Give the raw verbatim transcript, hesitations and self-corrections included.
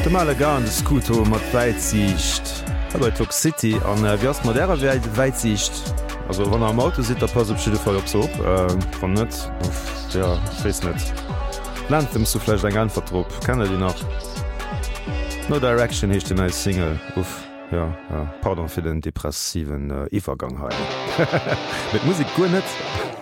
De male gar an de Skuto mat Weitsicht. Aber Tok City an äh, wie as moderne Welt Weitsicht. Also wann er am Auto sit, der pass op Schide voll ops op van net ja fees net. Land dem zuflech eng an vertrop. Kenne Di nach? No Direction hecht den als Single. Uff. Ja, ja, pardon fir den depressiven äh, Ivergang ha. Mit Musik go net.